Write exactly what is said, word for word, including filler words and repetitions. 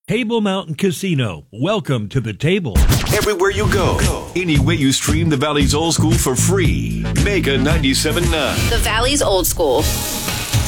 Table Mountain Casino. Welcome to the table. Everywhere you go, any way you stream the Valley's Old School for free. Mega ninety-seven point nine. The Valley's Old School.